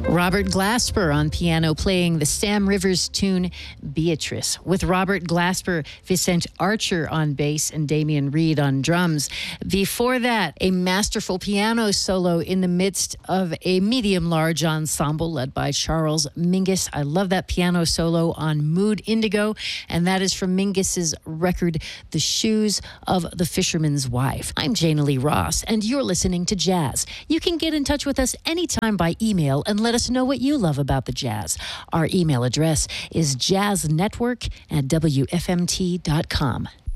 Robert Glasper on piano playing the Sam Rivers tune Beatrice. With Robert Glasper, Vicente Archer on bass and Damian Reed on drums. Before that, a masterful piano solo in the midst of a medium-large ensemble led by Charles Mingus. I love that piano solo on Mood Indigo, and that is from Mingus's record, The Shoes of the Fisherman's Wife. I'm Jana Lee Ross, and you're listening to Jazz. You can get in touch with us anytime by email and let us know what you love about the jazz. Our email address is jazznetwork@wfmt.com.